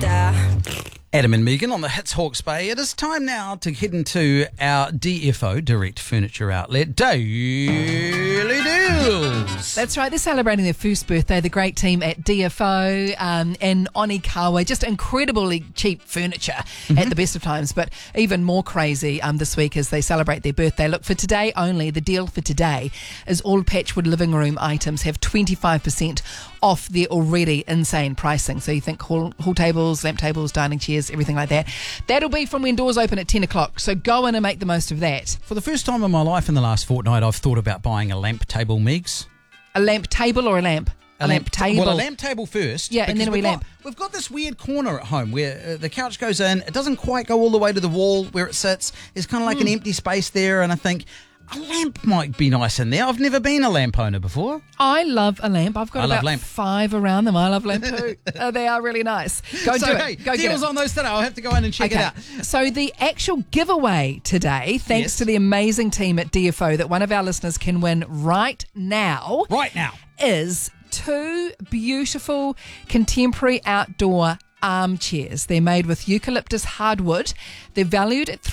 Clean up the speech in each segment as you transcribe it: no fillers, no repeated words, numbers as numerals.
Adam and Megan on the Hits Hawke's Bay. It is time now to head into our DFO, Direct Furniture Outlet, Daily Deals. That's right, they're celebrating their first birthday, the great team at DFO in Onikawa. Just incredibly cheap furniture at the best of times, but even more crazy this week as they celebrate their birthday. Look, for today only, the deal for today is all Patchwood living room items have 25% off their already insane pricing. So you think hall tables, lamp tables, dining chairs, everything like that. That'll be from when doors open at 10 o'clock. So go in and make the most of that. For the first time in my life in the last fortnight, I've thought about buying a lamp table, Megs. A lamp table or a lamp? A lamp table. Well, a lamp table first. Yeah, and then a wee lamp. We've got this weird corner at home where the couch goes in. It doesn't quite go all the way to the wall where it sits. There's kind of like an empty space there, and I think a lamp might be nice in there. I've never been a lamp owner before. I love a lamp. I've got about 5 around them. I love lamp too. They are really nice. Go do it. Go deals get it. on those today. I'll have to go in and check it out. So the actual giveaway today, thanks to the amazing team at DFO that one of our listeners can win right now, is 2 beautiful contemporary outdoor armchairs. They're made with eucalyptus hardwood. They're valued at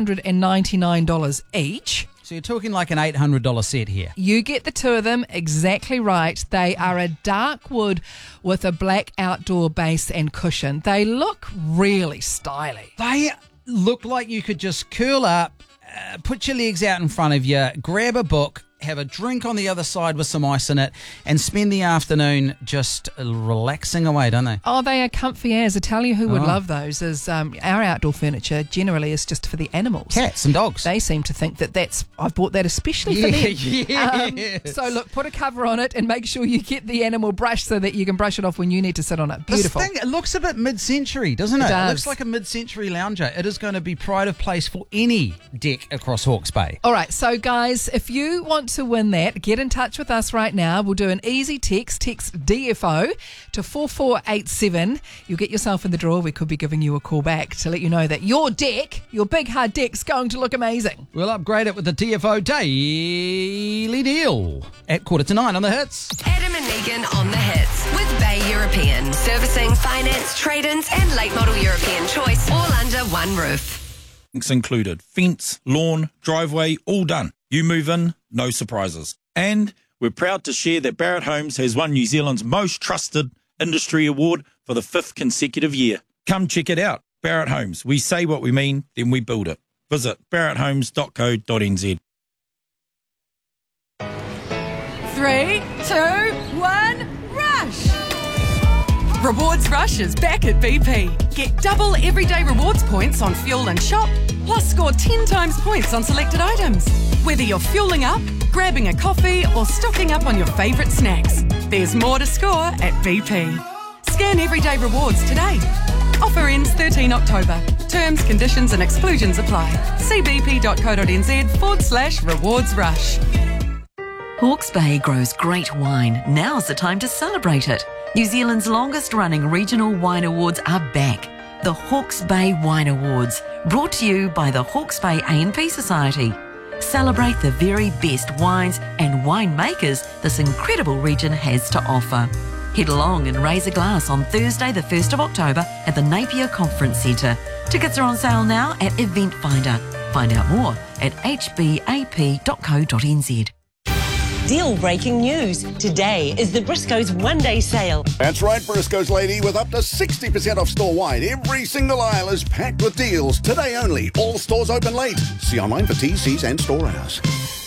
$399 each. So you're talking like an $800 set here. You get the 2 of them exactly right. They are a dark wood with a black outdoor base and cushion. They look really stylish. They look like you could just curl up, put your legs out in front of you, grab a book, have a drink on the other side with some ice in it, and spend the afternoon just relaxing away, don't they? Oh, they are comfy as. I tell you who would love those is our outdoor furniture generally is just for the animals. Cats and dogs. They seem to think that's, I've bought that especially for them. Yes. So look, put a cover on it and make sure you get the animal brush so that you can brush it off when you need to sit on it. Beautiful. This thing, it looks a bit mid-century, doesn't it? It does. It looks like a mid-century lounger. It is going to be pride of place for any deck across Hawke's Bay. All right, so guys, if you want to win that, get in touch with us right now. We'll do an easy text DFO to 4487. You'll get yourself in the draw. We could be giving you a call back to let you know that your deck, your big hard deck's going to look amazing. We'll upgrade it with the DFO Daily Deal at 8:45 on the Hits. Adam and Megan on the Hits with Bay European. Servicing, finance, trade-ins and late model European choice all under one roof. Included fence, lawn, driveway, all done. You move in, no surprises. And we're proud to share that Barrett Homes has won New Zealand's most trusted industry award for the 5th consecutive year. Come check it out. Barrett Homes. We say what we mean, then we build it. Visit barretthomes.co.nz. 3, 2, 1, rush! Rewards Rush is back at BP. Get double everyday rewards points on fuel and shop, plus score 10 times points on selected items. Whether you're fueling up, grabbing a coffee, or stocking up on your favourite snacks, there's more to score at BP. Scan everyday rewards today. Offer ends 13 October. Terms, conditions and exclusions apply. See bp.co.nz/rewards rush. Hawke's Bay grows great wine. Now's the time to celebrate it. New Zealand's longest running regional wine awards are back. The Hawke's Bay Wine Awards, brought to you by the Hawke's Bay A&P Society. Celebrate the very best wines and winemakers this incredible region has to offer. Head along and raise a glass on Thursday the 1st of October at the Napier Conference Centre. Tickets are on sale now at Event Finder. Find out more at hbap.co.nz. Deal-breaking news. Today is the Briscoes one-day sale. That's right, Briscoes lady, with up to 60% off store-wide. Every single aisle is packed with deals. Today only. All stores open late. See online for TCs and store hours.